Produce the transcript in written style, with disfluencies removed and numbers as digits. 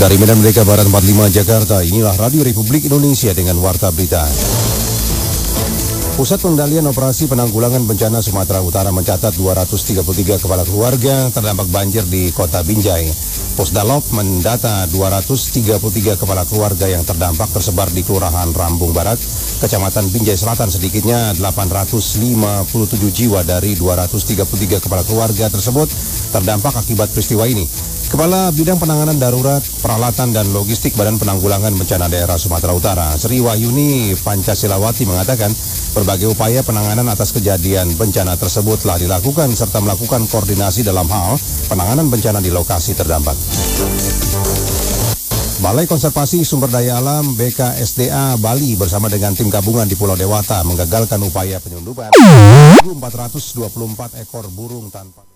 Dari Medan Merdeka Barat 45 Jakarta, inilah Radio Republik Indonesia dengan Warta Berita. Pusat Pengendalian Operasi Penanggulangan Bencana Sumatera Utara mencatat 233 kepala keluarga terdampak banjir di Kota Binjai. Pusdalop mendata 233 kepala keluarga yang terdampak tersebar di Kelurahan Rambung Barat, Kecamatan Binjai Selatan. Sedikitnya 857 jiwa dari 233 kepala keluarga tersebut terdampak akibat peristiwa ini. Kepala Bidang Penanganan Darurat, Peralatan dan Logistik Badan Penanggulangan Bencana Daerah Sumatera Utara, Sri Wahyuni Pancasilawati mengatakan berbagai upaya penanganan atas kejadian bencana tersebut telah dilakukan serta melakukan koordinasi dalam hal penanganan bencana di lokasi terdampak. Balai Konservasi Sumber Daya Alam BKSDA Bali bersama dengan tim gabungan di Pulau Dewata menggagalkan upaya penyelundupan 424 ekor burung tanpa